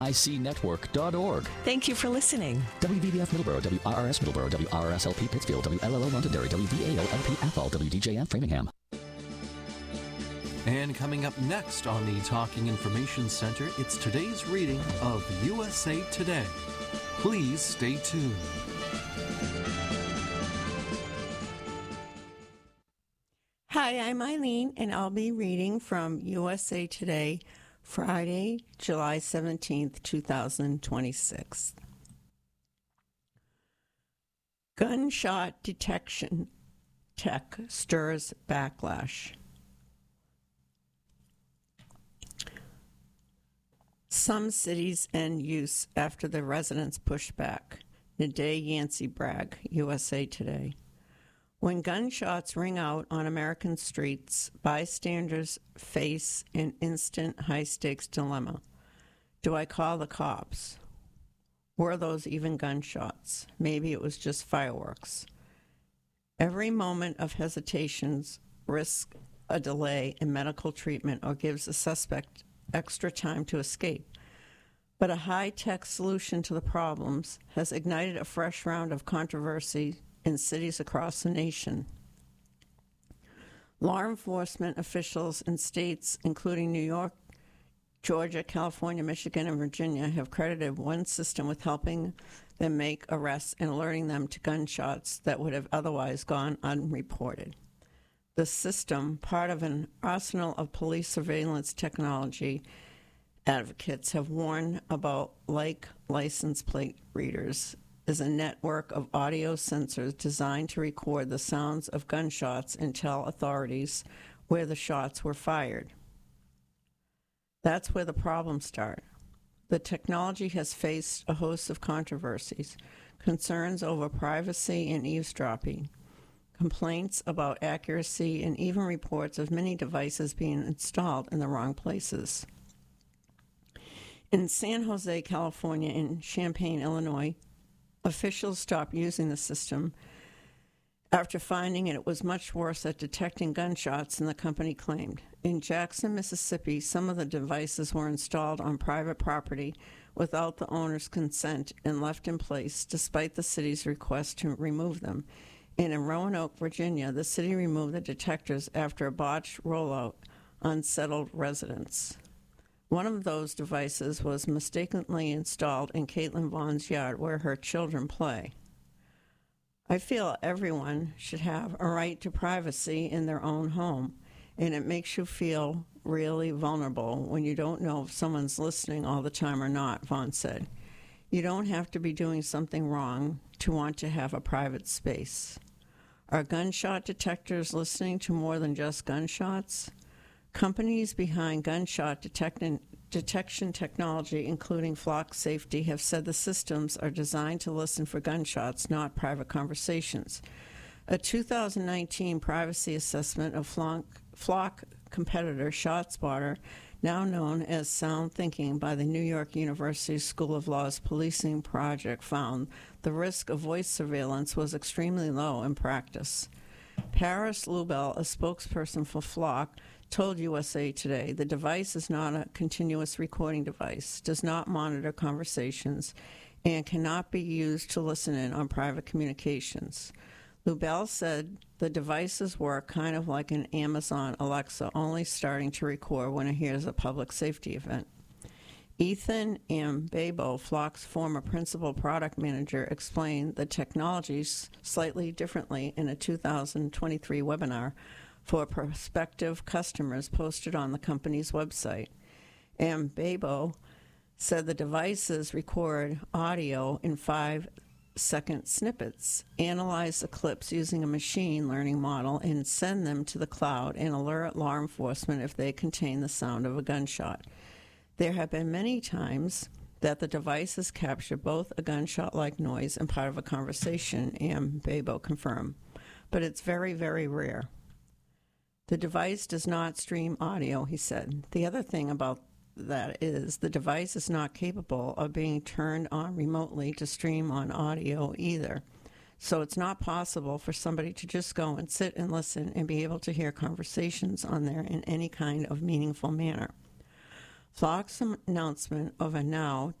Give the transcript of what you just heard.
ICNetwork.org. Thank you for listening. WVBF Middleborough, WRRS Middleborough, WRRS-LP Pittsfield, WLLO Londonderry, WVAO-LP Athol, WDJM Framingham. And coming up next on the Talking Information Center, it's today's reading of USA Today. Please stay tuned. Hi, I'm Eileen, and I'll be reading from USA Today, Friday, July 17th, 2026. Gunshot detection tech stirs backlash. Some cities end use after the residents push back. Naday Yancey Bragg, USA Today. When gunshots ring out on American streets, bystanders face an instant high-stakes dilemma. Do I call the cops? Were those even gunshots? Maybe it was just fireworks. Every moment of hesitations risks a delay in medical treatment or gives the suspect extra time to escape. But a high-tech solution to the problems has ignited a fresh round of controversy in cities across the nation. Law enforcement officials in states including New York, Georgia, California, Michigan, and Virginia have credited one system with helping them make arrests and alerting them to gunshots that would have otherwise gone unreported. The system, part of an arsenal of police surveillance technology, advocates have warned about, like license plate readers, is a network of audio sensors designed to record the sounds of gunshots and tell authorities where the shots were fired. That's where the problems start. The technology has faced a host of controversies, concerns over privacy and eavesdropping, complaints about accuracy, and even reports of many devices being installed in the wrong places. In San Jose, California, and Champaign, Illinois, officials stopped using the system after finding it was much worse at detecting gunshots than the company claimed. In Jackson, Mississippi, some of the devices were installed on private property without the owner's consent and left in place despite the city's request to remove them. And in Roanoke, Virginia, the city removed the detectors after a botched rollout unsettled residents. One of those devices was mistakenly installed in Caitlin Vaughn's yard where her children play. I feel everyone should have a right to privacy in their own home, and it makes you feel really vulnerable when you don't know if someone's listening all the time or not, Vaughn said. You don't have to be doing something wrong to want to have a private space. Are gunshot detectors listening to more than just gunshots? Companies behind gunshot detection technology, including Flock Safety, have said the systems are designed to listen for gunshots, not private conversations. A 2019 privacy assessment of Flock competitor ShotSpotter, now known as Sound Thinking by the New York University School of Law's policing project, found the risk of voice surveillance was extremely low in practice. Paris Lubell, a spokesperson for Flock, told USA Today the device is not a continuous recording device, does not monitor conversations, and cannot be used to listen in on private communications. Lubell said the devices work kind of like an Amazon Alexa, only starting to record when it hears a public safety event. Ethan Mbabo, Flock's former principal product manager, explained the technologies slightly differently in a 2023 webinar for prospective customers posted on the company's website. Mbabo said the devices record audio in 5-second snippets, analyze the clips using a machine learning model, and send them to the cloud and alert law enforcement if they contain the sound of a gunshot. There have been many times that the devices capture both a gunshot-like noise and part of a conversation, Mbabo confirmed, but it's very, very rare. The device does not stream audio, he said. The other thing about that is the device is not capable of being turned on remotely to stream on audio either. So it's not possible for somebody to just go and sit and listen and be able to hear conversations on there in any kind of meaningful manner. Fox announcement of a now